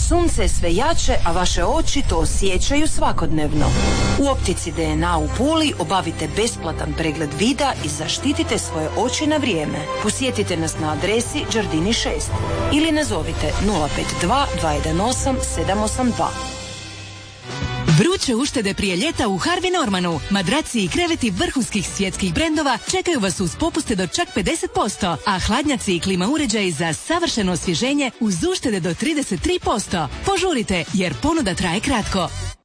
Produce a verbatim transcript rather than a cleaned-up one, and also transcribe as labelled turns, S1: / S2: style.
S1: Sunce je sve jače, a vaše oči to osjećaju svakodnevno. U optici D N A u Puli obavite besplatan pregled vida i zaštitite svoje oči na vrijeme. Posjetite nas na adresi Đardini šest ili nazovite nula pet dva, dva jedan osam, sedam osam dva.
S2: Vruće uštede prije ljeta u Harvey Normanu. Madraci i kreveti vrhunskih svjetskih brendova čekaju vas uz popuste do čak pedeset posto, a hladnjaci i klima uređaji za savršeno osvježenje uz uštede do trideset tri posto. Požurite jer ponuda traje kratko.